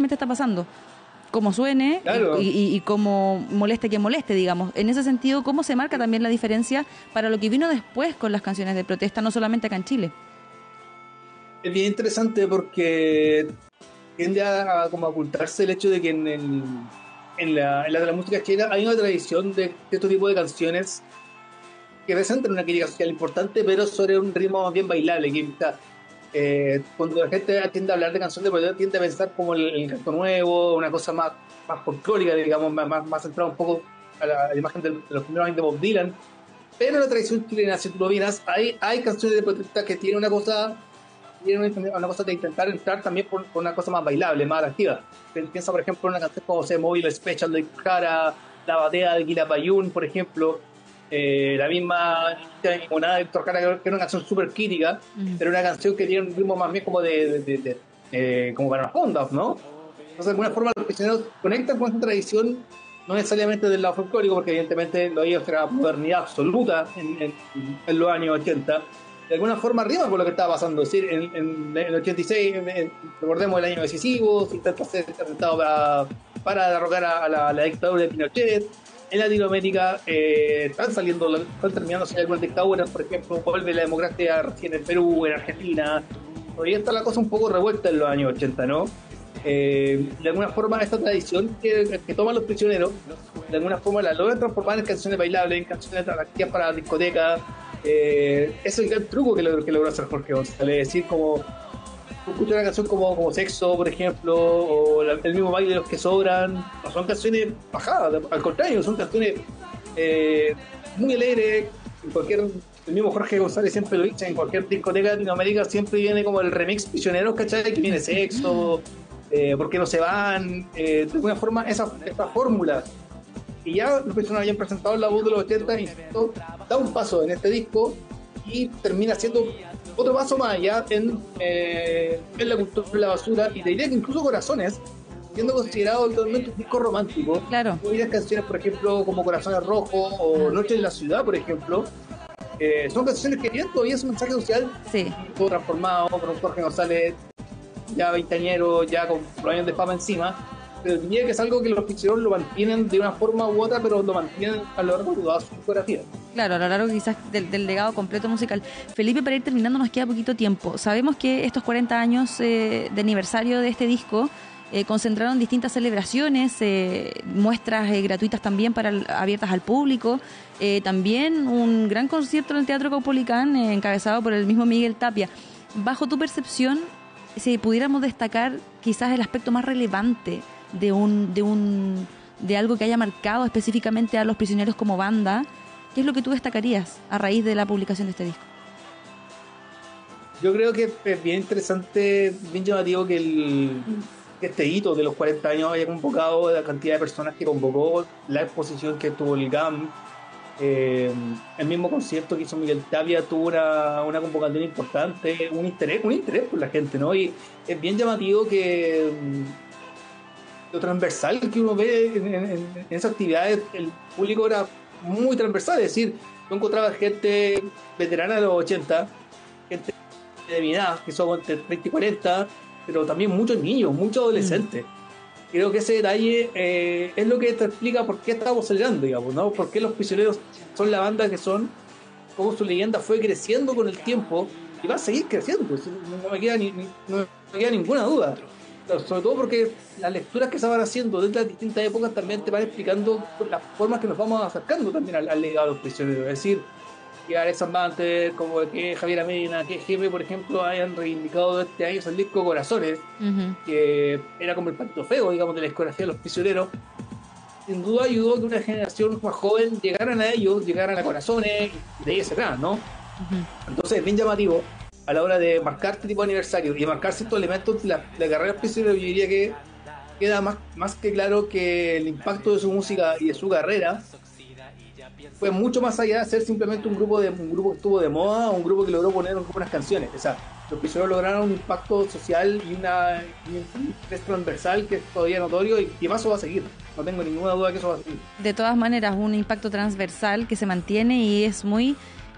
realmente está pasando. Como suene, claro. y como moleste que moleste, digamos. En ese sentido, ¿cómo se marca también la diferencia para lo que vino después con las canciones de protesta, no solamente acá en Chile? Es bien interesante porque tiende a como ocultarse el hecho de que en la música chilena hay una tradición de este tipo de canciones que presentan una crítica social importante, pero sobre un ritmo bien bailable. Cuando la gente tiende a hablar de canciones de protesta, tiende a pensar como el canto nuevo, una cosa más folclórica, digamos, más centrada un poco a la imagen de los primeros años de Bob Dylan. Pero en la tradición chilena, si tú lo miras, hay canciones de protesta que tienen una cosa de intentar entrar también por una cosa más bailable, más atractiva. Piensa, por ejemplo, en una canción como Mobile Special de Cara, La Batea de Quilapayún, por ejemplo, la misma Monada de Héctor Jara, que era una canción súper crítica, pero una canción que tiene un ritmo más bien como como para las ondas, ¿no? Entonces, de alguna forma, los prisioneros conectan con esta tradición, no necesariamente del lado folclórico, porque evidentemente lo ellos era modernidad absoluta en los años 80. De alguna forma rima con lo que estaba pasando. Es decir, en el 86, recordemos el año decisivo, se intenta hacer este atentado para derrocar a la dictadura de Pinochet. En Latinoamérica están terminando algunas dictaduras, por ejemplo, vuelve la democracia recién en Perú, en Argentina. Todavía está la cosa un poco revuelta en los años 80, ¿no? De alguna forma esta tradición que toman los prisioneros, de alguna forma la logran transformar en canciones bailables, en canciones atractivas para la discoteca. Es el gran truco que logró hacer Jorge González. Es decir, como escuchar una canción como Sexo, por ejemplo, o el mismo Baile de los que sobran, no son canciones bajadas, al contrario, son canciones muy alegres. El mismo Jorge González siempre lo dice, en cualquier discoteca de Latinoamérica siempre viene como el remix Prisioneros, ¿cachai? Que viene Sexo, ¿por qué no se van? De alguna forma esta fórmula y ya los prisioneros habían presentado en la voz de los 80 y da un paso en este disco y termina siendo otro paso más allá en la cultura de la basura, y te diría que incluso Corazones, siendo considerado totalmente un disco romántico. Claro. Hay canciones, por ejemplo, como Corazones Rojos o Noche en la Ciudad, por ejemplo, son canciones que tienen todavía su mensaje social, sí, todo transformado por un Jorge González ya veinteañero, ya con años de fama encima. Pero diría que es algo que los prisioneros lo mantienen de una forma u otra, pero lo mantienen a lo largo de toda su discografía. Claro, a lo largo quizás del legado completo musical. Felipe, para ir terminando, nos queda poquito tiempo. Sabemos que estos 40 años de aniversario de este disco concentraron distintas celebraciones, muestras gratuitas también abiertas al público, también un gran concierto en el Teatro Caupolicán encabezado por el mismo Miguel Tapia. Bajo tu percepción, si pudiéramos destacar quizás el aspecto más relevante de algo que haya marcado específicamente a Los Prisioneros como banda, ¿qué es lo que tú destacarías a raíz de la publicación de este disco? Yo creo que es bien interesante, bien llamativo que este hito de los 40 años haya convocado la cantidad de personas que convocó, la exposición que tuvo el GAM, el mismo concierto que hizo Miguel Tapia tuvo una convocatoria importante, un interés por la gente, ¿no? Y es bien llamativo que lo transversal que uno ve en esas actividades, el público era muy transversal, es decir, yo encontraba gente veterana de los 80, gente de mi edad, que son entre 30 y 40, pero también muchos niños, muchos adolescentes. Creo que ese detalle es lo que te explica por qué estamos celebrando, digamos, ¿no? Por qué Los Prisioneros son la banda que son, cómo su leyenda fue creciendo con el tiempo y va a seguir creciendo, no me queda ninguna duda. Sobre todo porque las lecturas que se van haciendo desde las distintas épocas también te van explicando las formas que nos vamos acercando también al legado de Los Prisioneros. Es decir, que Alex Banter, como que Javier Amena, que Jefe, por ejemplo, hayan reivindicado este año el disco Corazones, que era como el pacto feo, digamos, de la discografía de Los Prisioneros. Sin duda ayudó a que una generación más joven llegaran a Corazones, y de ahí hacia atrás, ¿no? Entonces es bien llamativo a la hora de marcar este tipo de aniversario y marcar ciertos elementos de la carrera de Los Prisioneros. Yo diría que queda más que claro que el impacto de su música y de su carrera fue mucho más allá de ser simplemente un grupo que estuvo de moda, un grupo que logró poner unas canciones. O sea, Los Prisioneros lograron un impacto social y un interés transversal que es todavía notorio y que más va a seguir. No tengo ninguna duda que eso va a seguir. De todas maneras, un impacto transversal que se mantiene y es muy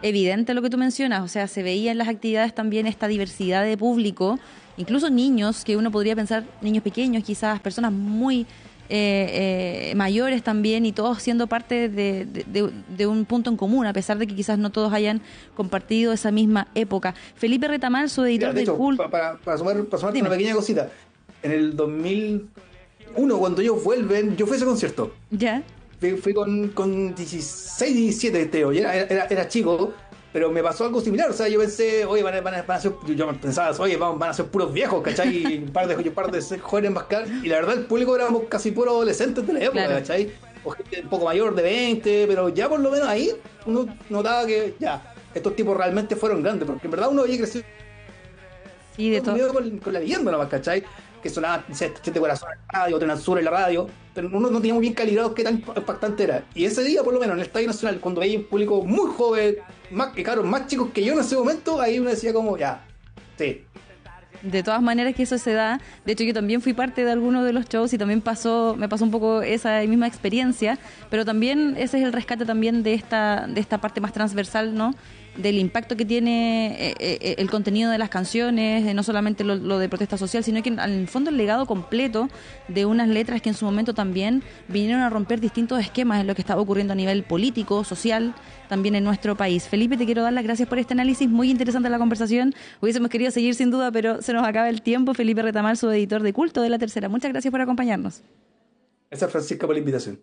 evidente lo que tú mencionas, o sea, se veía en las actividades también esta diversidad de público, incluso niños, que uno podría pensar, niños pequeños quizás, personas muy mayores también, y todos siendo parte de un punto en común, a pesar de que quizás no todos hayan compartido esa misma época. Felipe Retamal, su editor de hecho, del Culto. para sumarte una pequeña cosita, en el 2001, cuando ellos vuelven, yo fui a ese concierto. ¿Ya? Fui con 16, 17, Teo, y era chico, pero me pasó algo similar. O sea, yo pensé, oye, van a ser, yo pensaba, oye, van a ser puros viejos, ¿cachai? Y un par de jóvenes más caros. Y la verdad, el público éramos casi puros adolescentes de la época, claro. ¿Cachai? O gente un poco mayor, de 20, pero ya por lo menos ahí uno notaba que ya, estos tipos realmente fueron grandes, porque en verdad uno había crecido sí, de todo con la leyenda nomás, ¿cachai? Que sonaban Siete Corazones en la radio, Tren Sur en la radio, pero uno no tenía muy bien calibrado qué tan impactante era. Y ese día, por lo menos, en el Estadio Nacional, cuando veía un público muy joven, más chicos que yo en ese momento, ahí uno decía como, ya, sí. De todas maneras que eso se da. De hecho, yo también fui parte de algunos de los shows y también me pasó un poco esa misma experiencia, pero también ese es el rescate también de esta parte más transversal, ¿no? Del impacto que tiene el contenido de las canciones, no solamente lo de protesta social, sino que en el fondo el legado completo de unas letras que en su momento también vinieron a romper distintos esquemas en lo que estaba ocurriendo a nivel político, social, también en nuestro país. Felipe, te quiero dar las gracias por este análisis, muy interesante la conversación. Hubiésemos querido seguir sin duda, pero se nos acaba el tiempo. Felipe Retamal, su editor de Culto de La Tercera. Muchas gracias por acompañarnos. Gracias, Francisca, por la invitación.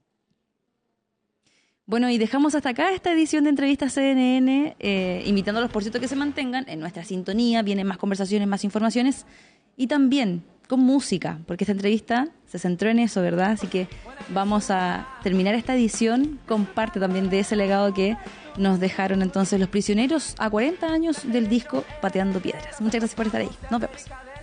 Bueno, y dejamos hasta acá esta edición de Entrevistas CNN, invitándolos, por cierto, que se mantengan en nuestra sintonía. Vienen más conversaciones, más informaciones y también con música, porque esta entrevista se centró en eso, ¿verdad? Así que vamos a terminar esta edición con parte también de ese legado que nos dejaron entonces Los Prisioneros a 40 años del disco Pateando Piedras. Muchas gracias por estar ahí. Nos vemos.